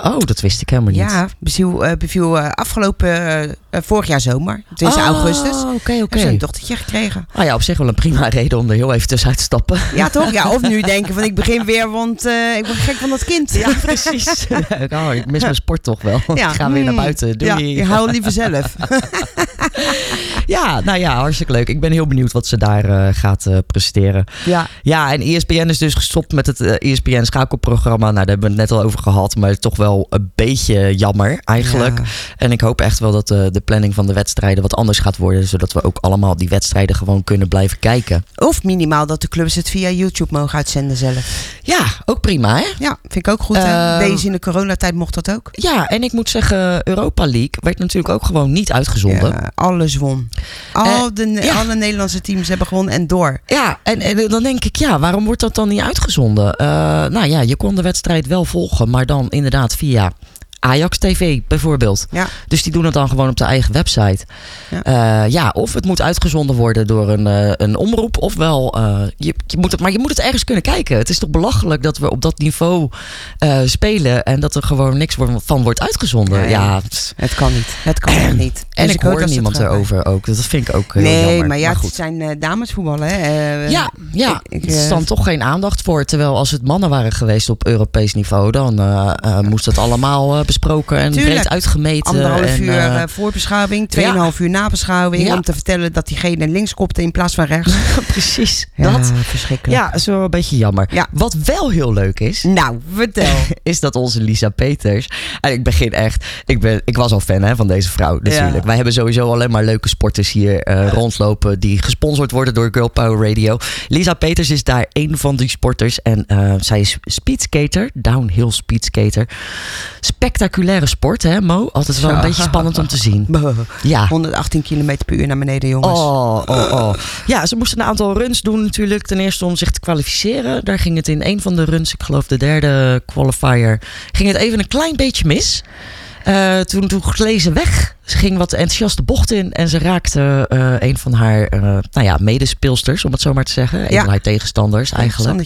Oh, dat wist ik helemaal niet. Ja, beviel afgelopen vorig jaar zomer. Het is augustus. Oké. Heeft ze een dochtertje gekregen. Ah ja, op zich wel een prima reden om er heel even tussenuit te stappen. Ja, toch? Ja, of nu denken van ik begin weer, want ik ben gek van dat kind. Ja, precies. Ik mis mijn sport toch wel. Ja. Ik ga weer naar buiten. Doei. Ja, ik hou liever zelf. Ja, nou ja, hartstikke leuk. Ik ben heel benieuwd wat ze daar gaat presteren. Ja, en ESPN is dus gestopt met het ESPN schakelprogramma. Nou, daar hebben we het net al over gehad, maar toch wel een beetje jammer eigenlijk. Ja. En ik hoop echt wel dat de planning van de wedstrijden wat anders gaat worden, zodat we ook allemaal die wedstrijden gewoon kunnen blijven kijken. Of minimaal dat de clubs het via YouTube mogen uitzenden zelf. Ja, ook prima hè? Ja, vind ik ook goed. Deze in de coronatijd mocht dat ook. Ja, en ik moet zeggen, Europa League werd natuurlijk ook gewoon niet uitgezonden. Ja, alles won. Alle Nederlandse teams hebben gewonnen en door. Ja, en dan denk ik, waarom wordt dat dan niet uitgezonden? Nou ja, je kon de wedstrijd wel volgen, maar dan inderdaad via Ajax TV bijvoorbeeld. Ja. Dus die doen het dan gewoon op de eigen website. Ja. Of het moet uitgezonden worden door een omroep. Ofwel, je moet het ergens kunnen kijken. Het is toch belachelijk dat we op dat niveau spelen en dat er gewoon niks van wordt uitgezonden. Nee, het kan niet. Het kan echt niet. En ik hoor niemand erover ook. Dat vind ik ook heel jammer. Maar het zijn damesvoetballen. Hè? Er is dan toch geen aandacht voor. Terwijl als het mannen waren geweest op Europees niveau, dan moest het allemaal besproken en breed uitgemeten. 1,5 uur voorbeschouwing, 2,5 uur nabeschouwing. Ja. Om te vertellen dat diegene links kopte in plaats van rechts. Precies. Ja, dat. Verschrikkelijk. Ja, zo een beetje jammer. Ja. Wat wel heel leuk is. Nou, vertel. Is dat onze Lisa Peters. En ik begin echt. Ik was al fan van deze vrouw natuurlijk. Ja. Wij hebben sowieso alleen maar leuke sporters hier rondlopen die gesponsord worden door Girl Power Radio. Lisa Peters is daar een van die sporters. En zij is speedskater, downhill speedskater. Spectaculaire sport, hè Mo? Altijd wel een beetje spannend om te zien. Ja. 118 km per uur naar beneden, jongens. Ja, ze moesten een aantal runs doen natuurlijk. Ten eerste om zich te kwalificeren. Daar ging het in een van de runs, ik geloof de derde qualifier, ging het even een klein beetje mis. Toen gleed ze weg. Ze ging wat enthousiaste bocht in en ze raakte een van haar medespeelsters, om het zo maar te zeggen. Een van haar tegenstanders eigenlijk.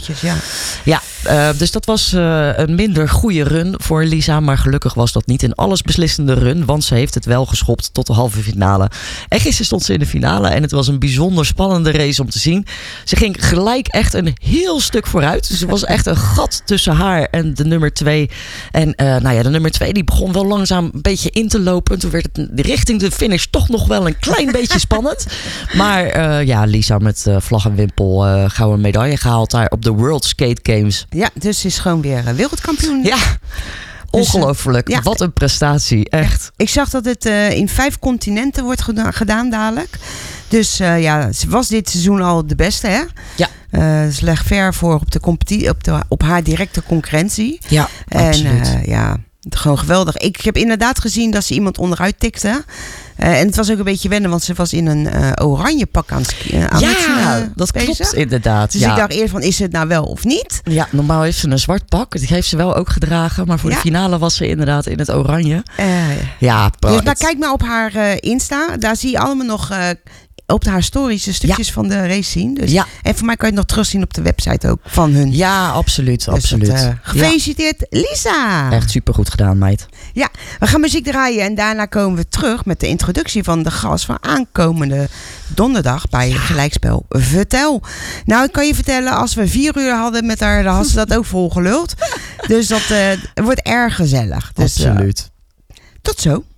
Dus dat was een minder goede run voor Lisa. Maar gelukkig was dat niet een allesbeslissende run, want ze heeft het wel geschopt tot de halve finale. En gisteren stond ze in de finale en het was een bijzonder spannende race om te zien. Ze ging gelijk echt een heel stuk vooruit. Dus er was echt een gat tussen haar en de nummer 2. En de nummer 2 die begon wel langzaam een beetje in te lopen. Toen werd het richting de finish toch nog wel een klein beetje spannend. Maar Lisa met vlag en wimpel gouden medaille gehaald daar op de World Skate Games. Ja, dus ze is gewoon weer wereldkampioen. Ja, ongelooflijk. Dus, wat een prestatie, echt. Ik zag dat het in 5 continenten wordt gedaan dadelijk. Dus ze was dit seizoen al de beste, hè? Ja. Ze legt ver voor op de competitie, op haar directe concurrentie. Ja, absoluut. Gewoon geweldig. Ik heb inderdaad gezien dat ze iemand onderuit tikte. En het was ook een beetje wennen, want ze was in een oranje pak aan het dat klopt inderdaad. Dus ik dacht eerst van, is het nou wel of niet? Ja, normaal heeft ze een zwart pak. Die heeft ze wel ook gedragen. Maar voor de finale was ze inderdaad in het oranje. Dus maar kijk maar op haar Insta. Daar zie je allemaal nog op haar stories de stukjes van de race zien. Dus, en voor mij kan je het nog terugzien op de website ook van hun. Ja, absoluut. Dus absoluut. Gefeliciteerd, Lisa! Echt supergoed gedaan, meid. Ja, we gaan muziek draaien en daarna komen we terug met de introductie van de gast van aankomende donderdag bij Gelijkspel Vertel. Nou, ik kan je vertellen, als we 4 uur hadden met haar, dan had ze dat ook volgeluld. Dus dat wordt erg gezellig. Dus, absoluut. Tot zo.